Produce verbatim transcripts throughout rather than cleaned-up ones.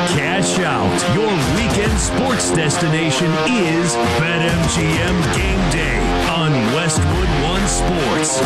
Cash out. Your weekend sports destination is BetMGM Game Day on Westwood One Sports.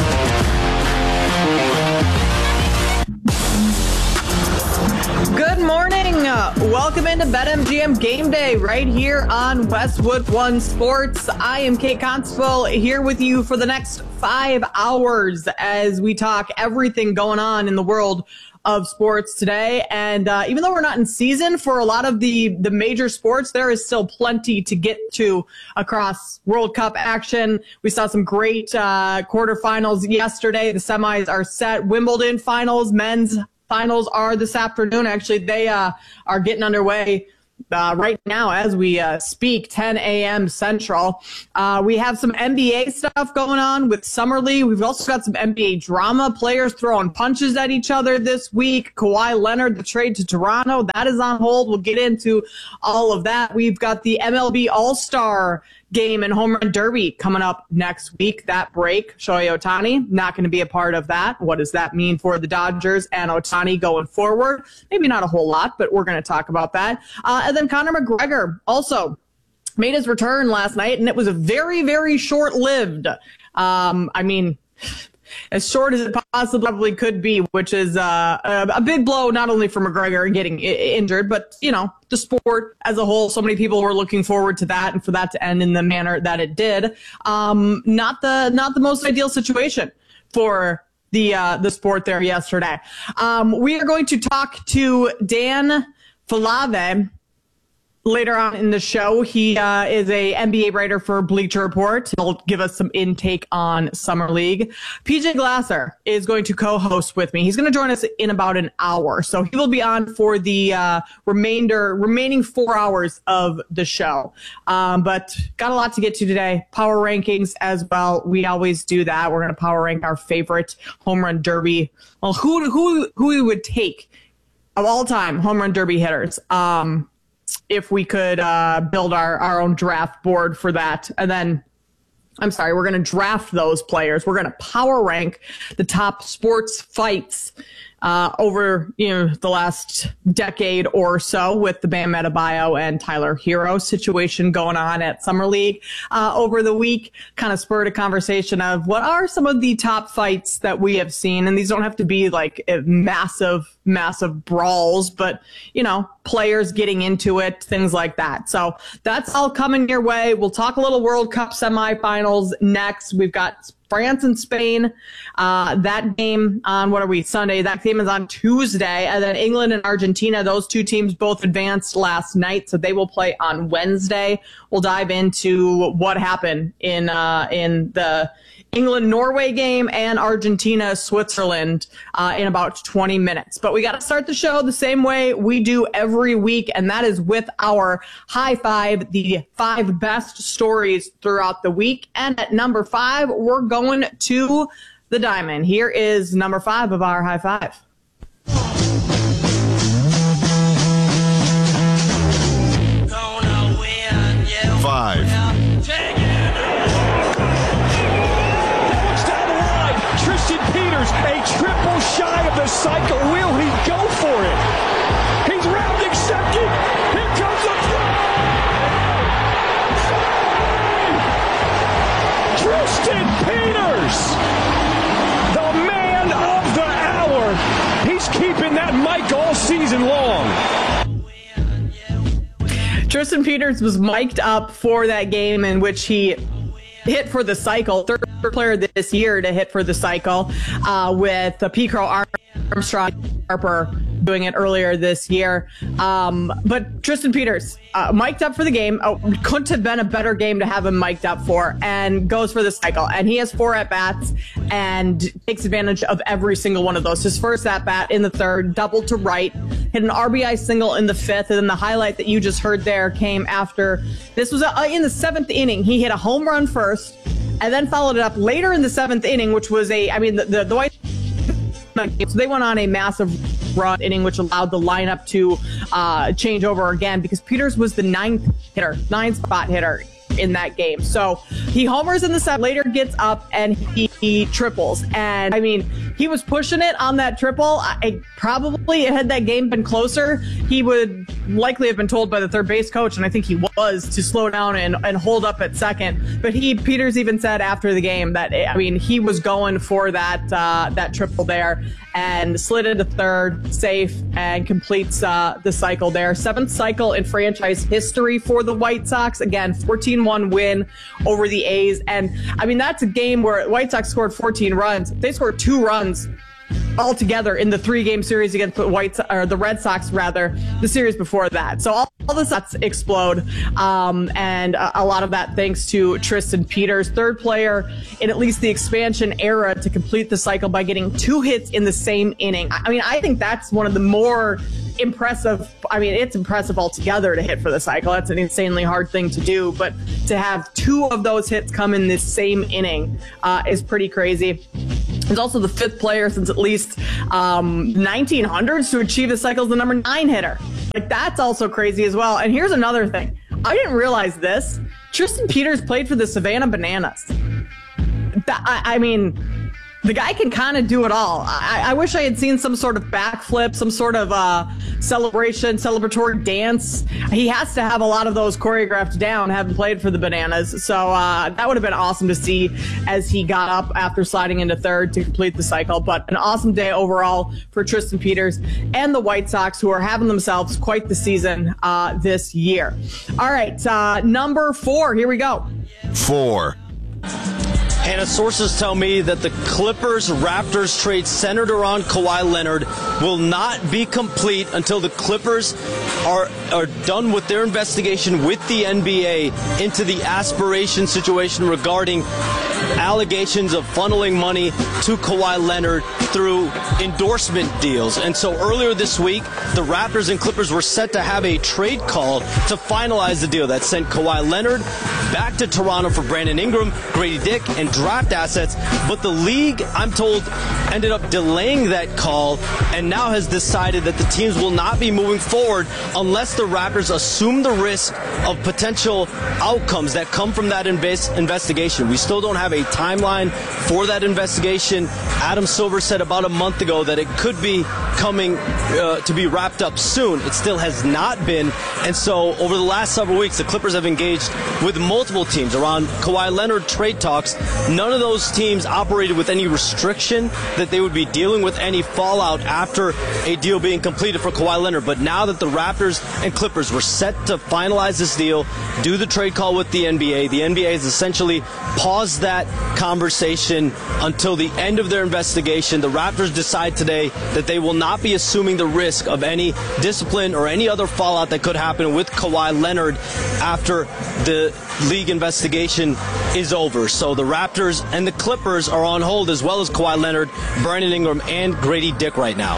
Good morning. Uh, welcome into BetMGM Game Day right here on Westwood One Sports. I am Kate Constable here with you for the next five hours as we talk everything going on in the world of sports today. And uh, even though we're not in season for a lot of the, the major sports, there is still plenty to get to across World Cup action. We saw some great uh, quarterfinals yesterday. The semis are set. Wimbledon finals, men's finals are this afternoon. Actually, they uh, are getting underway Uh, right now as we uh, speak, ten a.m. Central. Uh, we have some N B A stuff going on with Summer League. We've also got some N B A drama, players throwing punches at each other this week. Kawhi Leonard, the trade to Toronto, that is on hold. We'll get into all of that. We've got the M L B All-Star Game and Home Run Derby coming up next week. That break, Shohei Ohtani, not going to be a part of that. What does that mean for the Dodgers and Ohtani going forward? Maybe not a whole lot, but we're going to talk about that. Uh, and then Conor McGregor also made his return last night, and it was very, very short-lived. Um, I mean, as short as it possibly could be, which is uh, a, a big blow not only for McGregor getting I- injured, but, you know, the sport as a whole. So many people were looking forward to that and for that to end in the manner that it did. Um, not the not the most ideal situation for the uh, the sport there yesterday. Um, we are going to talk to Dan Falave later on in the show. He uh, is a N B A writer for Bleacher Report. He'll give us some intake on Summer League. P J Glasser is going to co-host with me. He's going to join us in about an hour. So he will be on for the uh, remainder, remaining four hours of the show. Um, but got a lot to get to today. Power rankings as well. We always do that. We're going to power rank our favorite home run derby. Well, who, who, who we would take of all time home run derby hitters. Um, if we could uh, build our, our own draft board for that. And then, I'm sorry, we're going to draft those players. We're going to power rank the top sports fights uh, over you know the last decade or so with the Bam Adebayo and Tyler Hero situation going on at Summer League uh, over the week. Kind of spurred a conversation of what are some of the top fights that we have seen. And these don't have to be like massive, massive brawls, but, you know, players getting into it, things like that. So that's all coming your way. We'll talk a little World Cup semifinals next. We've got France and Spain. Uh, that game on, what are we, Sunday? That game is on Tuesday. And then England and Argentina, those two teams both advanced last night, so they will play on Wednesday. We'll dive into what happened in uh, in the England-Norway game and Argentina-Switzerland uh, in about twenty minutes. But we got to start the show the same way we do every week, and that is with our High Five, the five best stories throughout the week. And at number five, we're going to the Diamond. Here is number five of our High Five. Five. A triple shy of the cycle. Will he go for it? He's rounding second. Here comes the throw. Tristan Peters, the man of the hour. He's keeping that mic all season long. Tristan Peters was mic'd up for that game in which he hit for the cycle, third player this year to hit for the cycle, uh, with the P. Crow Armstrong Harper doing it earlier this year. Um, but Tristan Peters, uh, mic'd up for the game. Oh, couldn't have been a better game to have him mic'd up for, and goes for the cycle. And he has four at-bats and takes advantage of every single one of those. His first at-bat in the third, doubled to right, hit an R B I single in the fifth, and then the highlight that you just heard there came after. This was uh, in the seventh inning. He hit a home run first, and then followed it up later in the seventh inning, which was a, I mean, the, the, the White So they went on a massive run inning, which allowed the lineup to uh, change over again because Peters was the ninth hitter, ninth spot hitter in that game. So he homers in the seventh, later gets up and he the triples. And I mean, he was pushing it on that triple. I probably, had that game been closer, he would likely have been told by the third base coach, and I think he was, to slow down and, and hold up at second. But he, Peters even said after the game that, I mean, he was going for that, uh, that triple there and slid into third, safe, and completes uh, the cycle there. Seventh cycle in franchise history for the White Sox. Again, fourteen one win over the A's. And I mean, that's a game where White Sox scored fourteen runs. They scored two runs altogether in the three-game series against the White so- or the Red Sox, rather, the series before that. So all, all the sets explode, um, and a, a lot of that thanks to Tristan Peters, third player in at least the expansion era to complete the cycle by getting two hits in the same inning. I mean, I think that's one of the more impressive. I mean, it's impressive altogether to hit for the cycle. That's an insanely hard thing to do, but to have two of those hits come in this same inning uh, is pretty crazy. He's also the fifth player since at least um, nineteen hundreds to achieve the cycle as the number nine hitter. Like, that's also crazy as well. And here's another thing. I didn't realize this. Tristan Peters played for the Savannah Bananas. That, I, I mean, the guy can kind of do it all. I, I wish I had seen some sort of backflip, some sort of uh, celebration, celebratory dance. He has to have a lot of those choreographed down, having played for the Bananas. So uh, that would have been awesome to see as he got up after sliding into third to complete the cycle. But an awesome day overall for Tristan Peters and the White Sox, who are having themselves quite the season uh, this year. All right, uh, number four. Here we go. Four. Hannah, sources tell me that the Clippers-Raptors trade centered around Kawhi Leonard will not be complete until the Clippers are are done with their investigation with the N B A into the aspiration situation regarding allegations of funneling money to Kawhi Leonard through endorsement deals. And so earlier this week, the Raptors and Clippers were set to have a trade call to finalize the deal that sent Kawhi Leonard back to Toronto for Brandon Ingram, Grady Dick, and draft assets. But the league, I'm told, ended up delaying that call and now has decided that the teams will not be moving forward unless the Raptors assume the risk of potential outcomes that come from that invest- investigation. We still don't have a timeline for that investigation. Adam Silver said about a month ago that it could be coming uh, to be wrapped up soon. It still has not been. And so over the last several weeks, the Clippers have engaged with multiple teams around Kawhi Leonard trade talks. None of those teams operated with any restriction that they would be dealing with any fallout after a deal being completed for Kawhi Leonard. But now that the Raptors and Clippers were set to finalize this deal, do the trade call with the N B A, the N B A has essentially paused that conversation until the end of their investigation. The Raptors decide today that they will not be assuming the risk of any discipline or any other fallout that could happen with Kawhi Leonard after the league investigation is over. So the Raptors and the Clippers are on hold, as well as Kawhi Leonard, Brandon Ingram, and Grady Dick right now.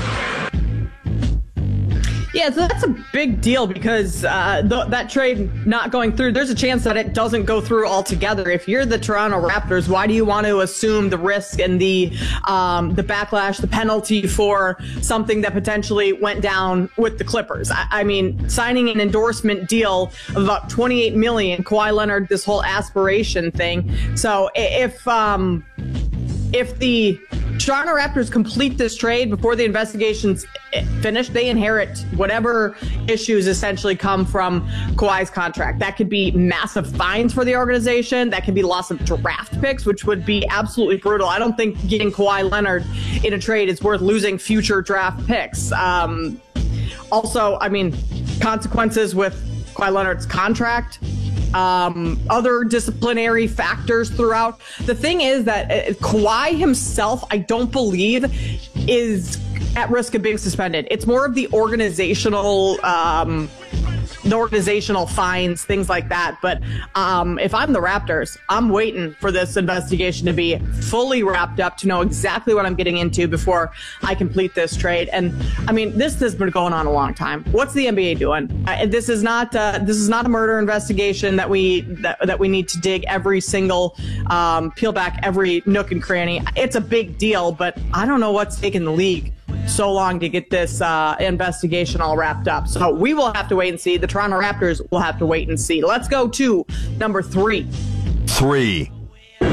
Yeah, so that's a big deal because uh, th- that trade not going through, there's a chance that it doesn't go through altogether. If you're the Toronto Raptors, why do you want to assume the risk and the um, the backlash, the penalty for something that potentially went down with the Clippers? I, I mean, signing an endorsement deal of about twenty-eight million dollars, Kawhi Leonard, this whole aspiration thing. So if um, if the Toronto Raptors complete this trade before the investigation's finished, they inherit whatever issues essentially come from Kawhi's contract. That could be massive fines for the organization. That could be loss of draft picks, which would be absolutely brutal. I don't think getting Kawhi Leonard in a trade is worth losing future draft picks. Um, also, I mean, consequences with Kawhi Leonard's contract. Um, other disciplinary factors throughout. The thing is that uh, Kawhi himself, I don't believe, is at risk of being suspended. It's more of the organizational, um, the organizational fines, things like that. But um, if I'm the Raptors, I'm waiting for this investigation to be fully wrapped up to know exactly what I'm getting into before I complete this trade. And I mean, this has been going on a long time. What's the N B A doing? Uh, this is not uh, this is not a murder investigation that we that, that we need to dig every single um, peel back every nook and cranny. It's a big deal, but I don't know what's taking the league so long to get this uh, investigation all wrapped up. So we will have to wait and see. The Toronto Raptors will have to wait and see. Let's go to number three. Three.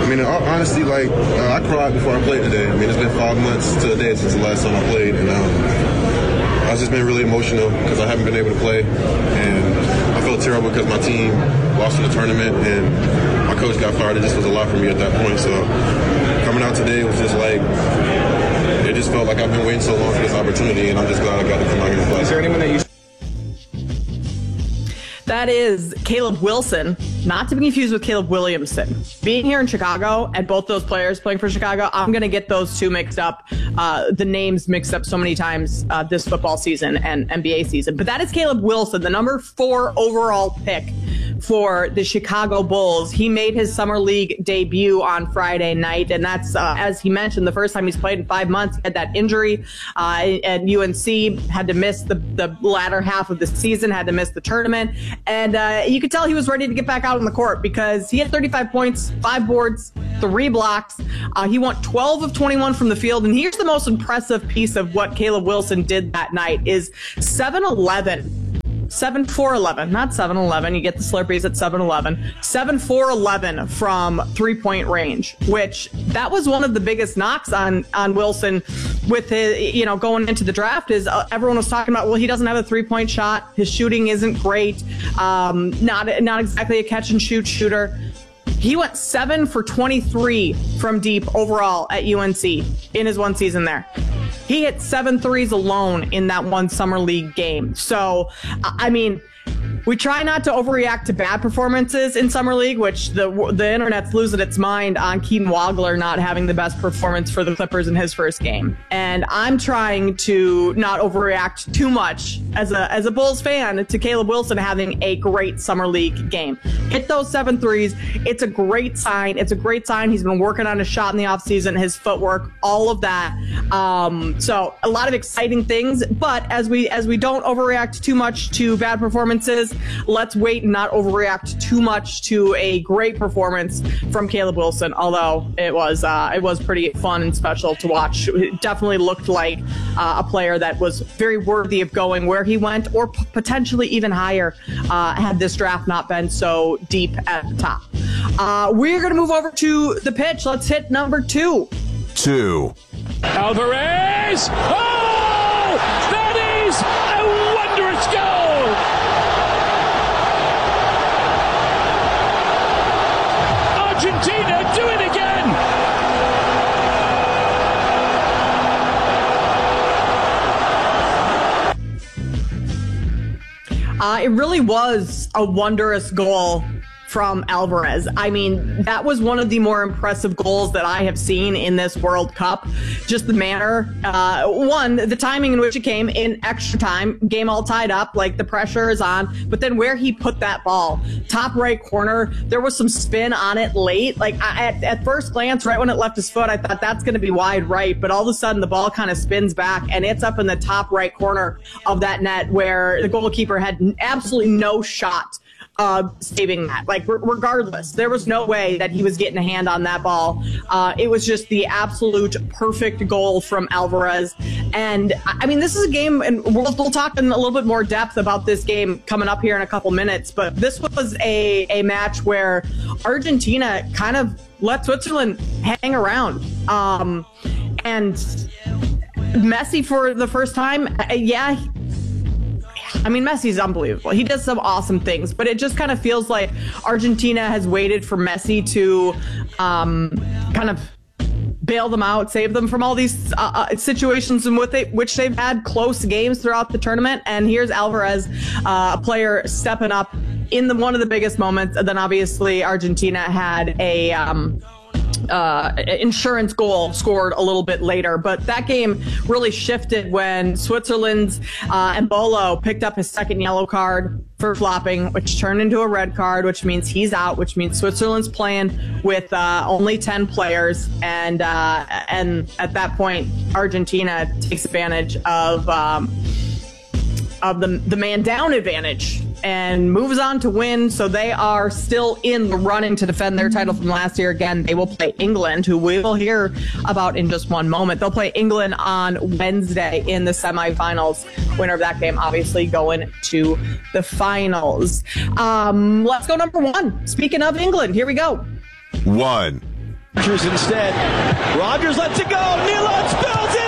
mean, honestly, like, uh, I cried before I played today. I mean, it's been five months to a day since the last time I played, and um, I've just been really emotional because I haven't been able to play, and I felt terrible because my team lost in the tournament, and my coach got fired. It just was a lot for me at that point, so coming out today was just like, it just felt like I've been waiting so long for this opportunity, and I'm just glad I got to come out here and play. Is there anyone that you... That is Caleb Wilson, not to be confused with Caleb Williamson. Being here in Chicago and both those players playing for Chicago, I'm going to get those two mixed up, uh, the names mixed up so many times uh, this football season and N B A season. But that is Caleb Wilson, the number four overall pick for the Chicago Bulls. He made his summer league debut on Friday night, and that's, uh, as he mentioned, the first time he's played in five months. He had that injury uh, at U N C, had to miss the, the latter half of the season, had to miss the tournament, and uh, you could tell he was ready to get back out on the court because he had thirty-five points, five boards, three blocks. Uh, he went twelve of twenty-one from the field, and here's the most impressive piece of what Caleb Wilson did that night is seven eleven. seven four eleven, not seven eleven. You get the Slurpees at seven eleven. seven four eleven from three-point range, which that was one of the biggest knocks on on Wilson with his, you know, going into the draft is uh, everyone was talking about, well, he doesn't have a three-point shot. His shooting isn't great. Um, not not exactly a catch-and-shoot shooter. He went seven for twenty-three from deep overall at U N C in his one season there. He hit seven threes alone in that one summer league game. So, I mean, we try not to overreact to bad performances in summer league, which the the internet's losing its mind on Keaton Wagler not having the best performance for the Clippers in his first game. And I'm trying to not overreact too much as a as a Bulls fan to Caleb Wilson having a great summer league game. Hit those seven threes. It's a great sign. It's a great sign. He's been working on his shot in the offseason, his footwork, all of that. Um, so a lot of exciting things. But as we as we don't overreact too much to bad performances, let's wait and not overreact too much to a great performance from Caleb Wilson, although it was uh, it was pretty fun and special to watch. It definitely looked like uh, a player that was very worthy of going where he went, or p- potentially even higher uh, had this draft not been so deep at the top. Uh, we're going to move over to the pitch. Let's hit number two. Two. Alvarez! Oh! That is a wondrous goal! Argentina do it again! Uh, it really was a wondrous goal from Alvarez. I mean, that was one of the more impressive goals that I have seen in this World Cup. Just the manner, uh, one, the timing in which it came in extra time, game all tied up, like the pressure is on, but then where he put that ball, top right corner, there was some spin on it late. Like I, at, at first glance, right when it left his foot, I thought that's going to be wide right, but all of a sudden the ball kind of spins back and it's up in the top right corner of that net where the goalkeeper had absolutely no shot Uh, saving that. Like, re- regardless, there was no way that he was getting a hand on that ball. Uh, it was just the absolute perfect goal from Alvarez. And, I mean, this is a game, and we'll, we'll talk in a little bit more depth about this game coming up here in a couple minutes, but this was a, a match where Argentina kind of let Switzerland hang around. Um, and Messi, for the first time, uh, yeah, I mean, Messi's unbelievable. He does some awesome things, but it just kind of feels like Argentina has waited for Messi to um, kind of bail them out, save them from all these uh, uh, situations in which, they, which they've had close games throughout the tournament. And here's Alvarez, uh, a player stepping up in the, one of the biggest moments. And then obviously Argentina had a um, uh, insurance goal scored a little bit later. But that game really shifted when Switzerland's uh, Embolo picked up his second yellow card for flopping, which turned into a red card, which means he's out, which means Switzerland's playing with uh, only ten players. And uh, and at that point, Argentina takes advantage of um, of the, the man down advantage and moves on to win. So they are still in the running to defend their title from last year. Again, they will play England, who we will hear about in just one moment. They'll play England on Wednesday in the semifinals. Winner of that game, obviously, going to the finals. Um, let's go number one. Speaking of England, here we go. One. Rodgers instead. Rodgers lets it go. Nyland spills